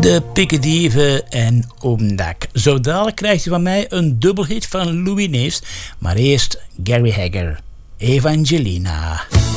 De Pikkedieven en Oomdak. Zo dadelijk krijgt u van mij een dubbelhit van Louis Neefs. Maar eerst Gary Hagger, Evangelina.